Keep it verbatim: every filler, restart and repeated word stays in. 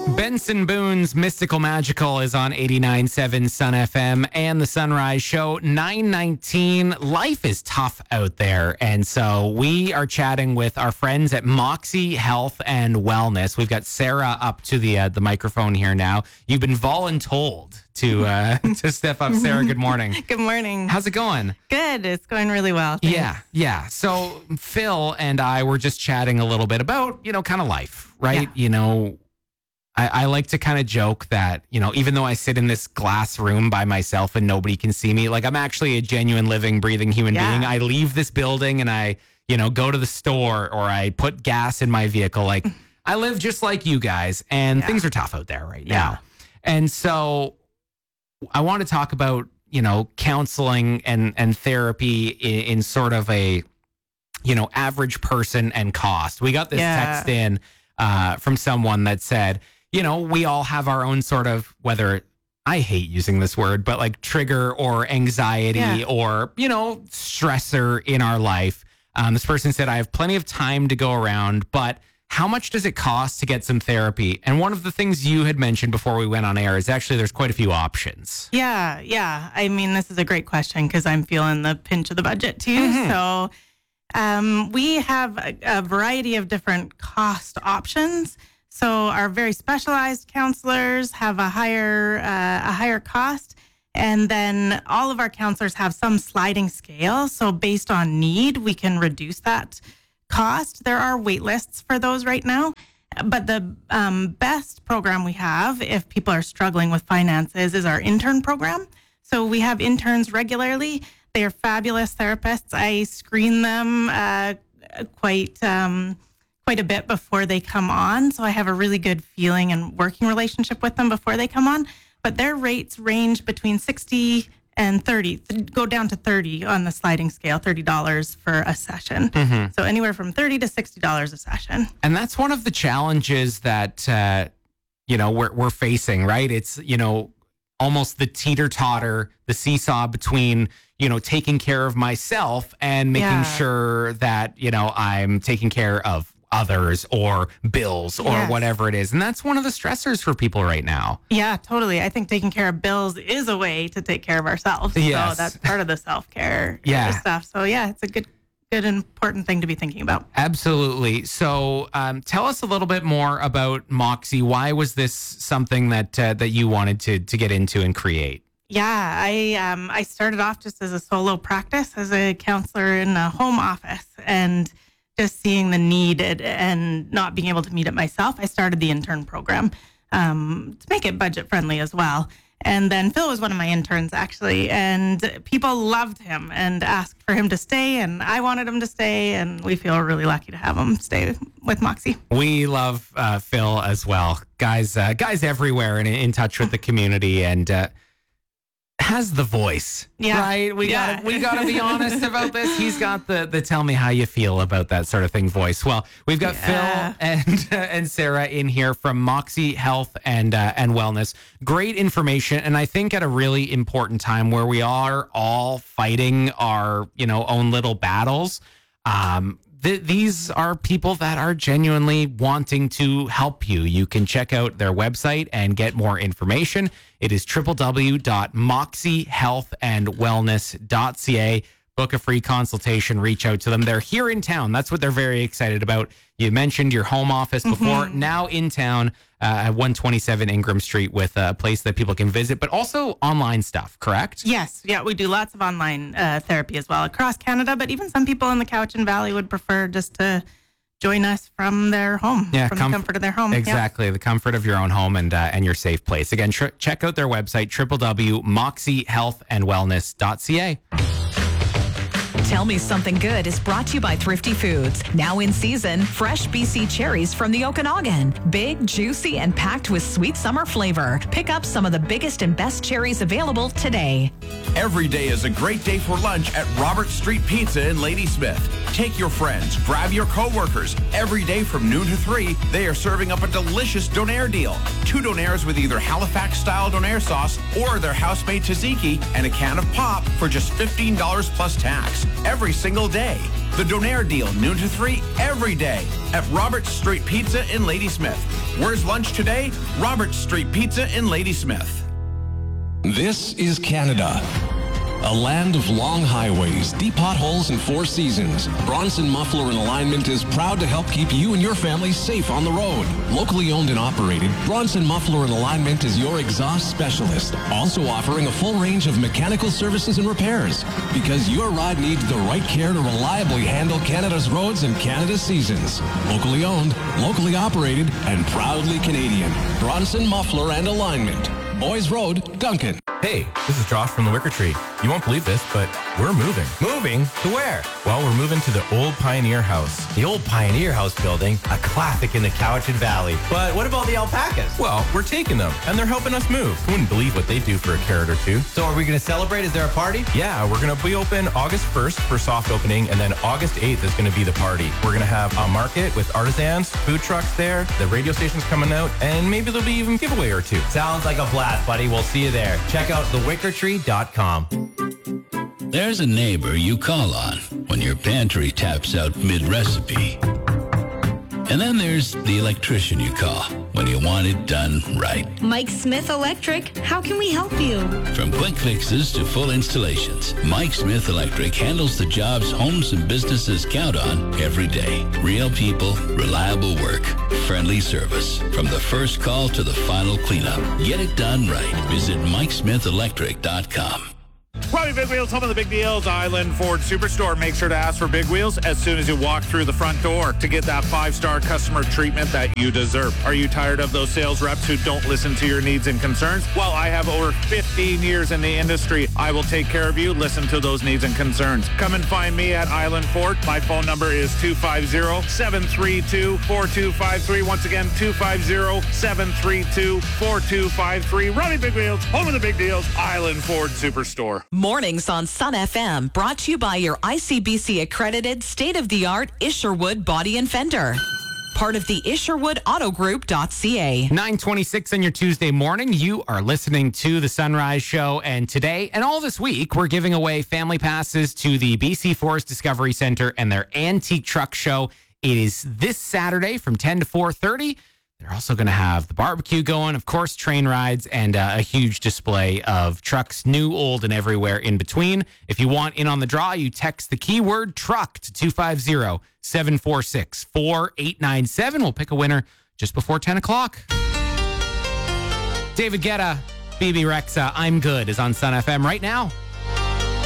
Benson Boone's Mystical Magical is on eighty-nine point seven Sun F M and the Sunrise Show. nine nineteen. Life is tough out there. And so we are chatting with our friends at Moxie Health and Wellness. We've got Sarah up to the uh, the microphone here now. You've been voluntold to uh, to step up. Sarah, good morning. Good morning. How's it going? Good. It's going really well. Thanks. Yeah, yeah. So Phil and I were just chatting a little bit about, you know, kind of life, right? Yeah. You know, I, I like to kind of joke that, you know, even though I sit in this glass room by myself and nobody can see me, like I'm actually a genuine living, breathing human Yeah. being. I leave this building and I, you know, go to the store or I put gas in my vehicle. Like I live just like you guys, and Yeah. things are tough out there right Yeah. now. And so I want to talk about, you know, counseling and, and therapy in, in sort of a, you know, average person and cost. We got this Yeah. text in uh, from someone that said, you know, we all have our own sort of, whether I hate using this word, but like trigger or anxiety Yeah. or, you know, stressor in our life. Um, this person said, I have plenty of time to go around, but how much does it cost to get some therapy? And one of the things you had mentioned before we went on air is actually there's quite a few options. Yeah. Yeah. I mean, this is a great question because I'm feeling the pinch of the budget too. Mhm. So um, we have a, a variety of different cost options. So our very specialized counselors have a higher uh, a higher cost, and then all of our counselors have some sliding scale. So based on need, we can reduce that cost. There are wait lists for those right now, but the um, best program we have if people are struggling with finances is our intern program. So we have interns regularly. They are fabulous therapists. I screen them uh, quite. Um, quite a bit before they come on. So I have a really good feeling and working relationship with them before they come on. But their rates range between sixty and thirty, go down to thirty on the sliding scale, thirty dollars for a session. Mm-hmm. So anywhere from thirty to sixty dollars a session. And that's one of the challenges that, uh, you know, we're, we're facing, right? It's, you know, almost the teeter-totter, the seesaw between, you know, taking care of myself and making Yeah. sure that, you know, I'm taking care of others or bills or Yes. whatever it is. And that's one of the stressors for people right now. Yeah, totally. I think taking care of bills is a way to take care of ourselves. Yes. So that's part of the self-care Yeah. stuff. So yeah, it's a good, good, important thing to be thinking about. Absolutely. So um, tell us a little bit more about Moxie. Why was this something that uh, that you wanted to to get into and create? Yeah, I um, I started off just as a solo practice as a counselor in a home office, and just seeing the need and, and not being able to meet it myself, I started the intern program um, to make it budget friendly as well. And then Phil was one of my interns actually, and people loved him and asked for him to stay, and I wanted him to stay, and we feel really lucky to have him stay with Moxie. We love uh, Phil as well. Guys, uh, guys everywhere and in touch with the community, and uh, has the voice, Yeah. right? We Yeah. got we got to be honest about this. He's got the the tell me how you feel about that sort of thing voice. Well, we've got Yeah. Phil and uh, and Sarah in here from Moxie Health and uh, and Wellness. Great information, and I think at a really important time where we are all fighting our, you know, own little battles. Um, th- these are people that are genuinely wanting to help you. You can check out their website and get more information. It is w w w dot moxie health and wellness dot c a. Book a free consultation, reach out to them. They're here in town. That's what they're very excited about. You mentioned your home office before, Mm-hmm. now in town uh, at one twenty-seven Ingram Street with a place that people can visit, but also online stuff, correct? Yes, yeah, we do lots of online uh, therapy as well across Canada, but even some people in the Cowichan Valley would prefer just to join us from their home, Yeah, from comf- the comfort of their home. Yeah. Exactly, the comfort of your own home and uh, and your safe place. Again, tr- check out their website, w w w dot moxie health and wellness dot c a. Tell Me Something Good is brought to you by Thrifty Foods. Now in season, fresh B C cherries from the Okanagan. Big, juicy, and packed with sweet summer flavor. Pick up some of the biggest and best cherries available today. Every day is a great day for lunch at Robert Street Pizza in Ladysmith. Take your friends, grab your coworkers. Every day from noon to three, they are serving up a delicious donair deal. Two donairs with either Halifax-style donair sauce or their house-made tzatziki and a can of pop for just fifteen dollars plus tax. Every single day. The donair deal, noon to three, every day at Robert Street Pizza in Ladysmith. Where's lunch today? Robert Street Pizza in Ladysmith. This is Canada. A land of long highways, deep potholes, and four seasons. Bronson Muffler and Alignment is proud to help keep you and your family safe on the road. Locally owned and operated, Bronson Muffler and Alignment is your exhaust specialist, also offering a full range of mechanical services and repairs. Because your ride needs the right care to reliably handle Canada's roads and Canada's seasons. Locally owned, locally operated, and proudly Canadian. Bronson Muffler and Alignment. Boys Road, Duncan. Hey, this is Josh from the Wicker Tree. You won't believe this, but we're moving. Moving? To where? Well, we're moving to the old Pioneer House. The old Pioneer House building, a classic in the Cowichan Valley. But what about the alpacas? Well, we're taking them, and they're helping us move. You wouldn't believe what they do for a carrot or two. So are we going to celebrate? Is there a party? Yeah, we're going to be open August first for soft opening, and then August eighth is going to be the party. We're going to have a market with artisans, food trucks there, the radio station's coming out, and maybe there'll be even giveaway or two. Sounds like a blast, buddy. We'll see you there. Check out the wicker tree dot com. There's a neighbor you call on when your pantry taps out mid-recipe. And then there's the electrician you call when you want it done right. Mike Smith Electric, how can we help you? From quick fixes to full installations, Mike Smith Electric handles the jobs homes and businesses count on every day. Real people, reliable work, friendly service. From the first call to the final cleanup. Get it done right. Visit mike smith electric dot com. Robbie Big Wheels, home of the big deals, Island Ford Superstore. Make sure to ask for Big Wheels as soon as you walk through the front door to get that five-star customer treatment that you deserve. Are you tired of those sales reps who don't listen to your needs and concerns? Well, I have over fifteen years in the industry. I will take care of you. Listen to those needs and concerns. Come and find me at Island Ford. My phone number is two five zero, seven three two, four two five three. Once again, two five zero, seven three two, four two five three. Robbie Big Wheels, home of the big deals, Island Ford Superstore. Mornings on Sun F M, brought to you by your I C B C accredited state-of-the-art Isherwood Body and Fender. Part of the Isherwood Auto Group dot C A. nine twenty-six on your Tuesday morning. You are listening to The Sunrise Show. And today and all this week, we're giving away family passes to the B C Forest Discovery Center and their Antique Truck Show. It is this Saturday from ten to four thirty. They're also going to have the barbecue going, of course, train rides, and uh, a huge display of trucks, new, old, and everywhere in between. If you want in on the draw, you text the keyword truck to two five zero, seven four six, four eight nine seven. We'll pick a winner just before ten o'clock. David Guetta, B B Rexa, I'm Good is on Sun F M right now.